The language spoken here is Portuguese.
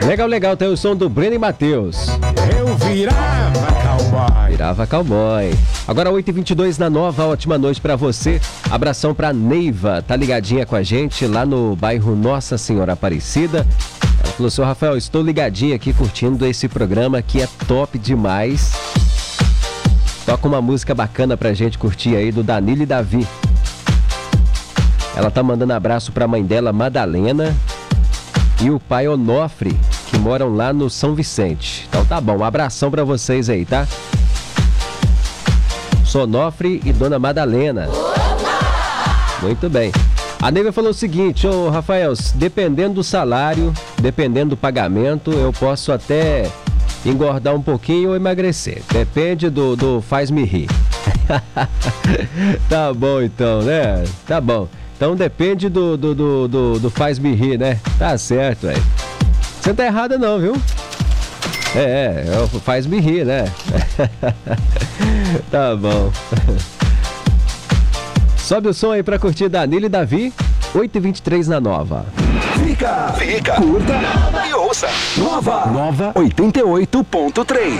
Legal, tem o som do Breno e Matheus. Eu virava cowboy. Virava cowboy. Agora 8h22 na Nova, ótima noite pra você. Abração pra Neiva, tá ligadinha com a gente lá no bairro Nossa Senhora Aparecida. Ela falou, seu Rafael, estou ligadinha aqui curtindo esse programa que é top demais. Toca uma música bacana pra gente curtir aí do Danilo e Davi. Ela tá mandando abraço pra mãe dela, Madalena, e o pai Onofre, que moram lá no São Vicente. Então tá bom, um abração pra vocês aí, tá? Sonofre e Dona Madalena. Muito bem. A Neiva falou o seguinte, ô Rafael, dependendo do salário, dependendo do pagamento, eu posso até engordar um pouquinho ou emagrecer. Depende do faz-me rir. Tá bom então, né? Tá bom. Então depende do faz-me rir, né? Tá certo, velho. Você não tá errada não, viu? Faz-me rir, né? Tá bom. Sobe o som aí pra curtir Danilo e Davi, 8h23 na Nova. Fica, curta e ouça. Nova 88.3.